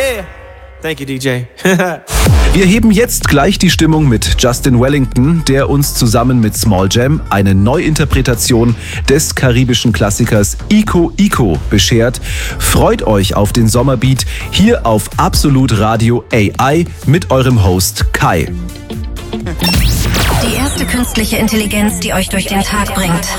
Yeah. Thank you, DJ. Wir heben jetzt gleich die Stimmung mit Justin Wellington, der uns zusammen mit Small Jam eine Neuinterpretation des karibischen Klassikers Ico Ico beschert. Freut euch auf den Sommerbeat hier auf Absolut Radio AI mit eurem Host Kai. Die erste künstliche Intelligenz, die euch durch den Tag bringt.